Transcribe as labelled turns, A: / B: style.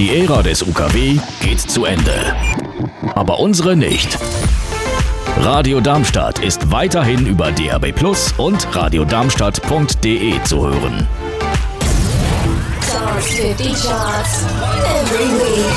A: Die Ära des UKW geht zu Ende. Aber unsere nicht. Radio Darmstadt ist weiterhin über DAB+ und radiodarmstadt.de zu hören.
B: Dance 50 Charts every week.